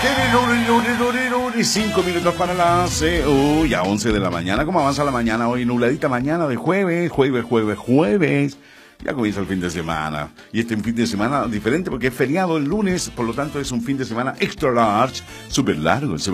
5 minutos para las ya 11 de la mañana. ¿Cómo avanza la mañana hoy? Nubladita mañana de jueves. Ya comienza el fin de semana. Y este fin de semana diferente porque es feriado el lunes. Por lo tanto es un fin de semana extra large. Súper largo. Que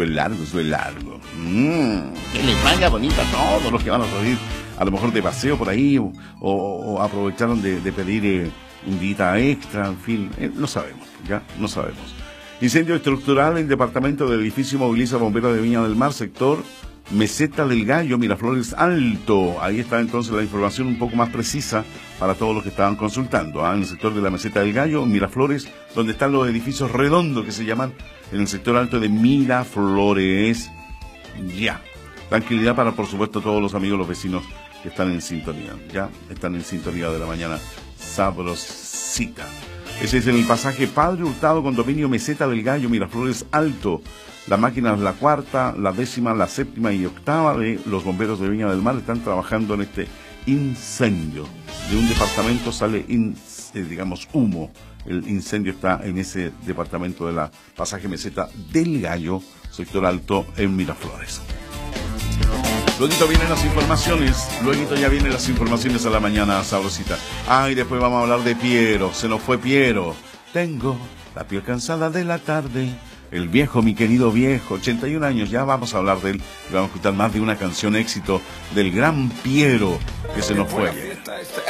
les vaya bonito a todos los que van a salir a lo mejor de paseo por ahí. O aprovecharon de pedir un día extra. En fin, no sabemos. Incendio estructural en departamento del edificio moviliza bomberos de Viña del Mar, sector Meseta del Gallo, Miraflores Alto. Ahí está entonces la información un poco más precisa para todos los que estaban consultando. En el sector de la Meseta del Gallo, Miraflores, donde están los edificios redondos que se llaman en el sector alto de Miraflores. Ya. Tranquilidad para, por supuesto, todos los amigos, los vecinos que están en sintonía. Ya están en sintonía de la mañana sabrosita. Ese es en el pasaje Padre Hurtado, condominio Meseta del Gallo, Miraflores Alto. La máquina es la cuarta, la décima, la séptima y octava de los bomberos de Viña del Mar están trabajando en este incendio. De un departamento sale, humo. El incendio está en ese departamento de la pasaje Meseta del Gallo, sector alto en Miraflores. Luego vienen las informaciones. A la mañana sabrosita. Y después vamos a hablar de Piero. Se nos fue Piero. Tengo la piel cansada de la tarde. El viejo, mi querido viejo, 81 años, ya vamos a hablar de él. Y vamos a escuchar más de una canción éxito del gran Piero que se nos fue.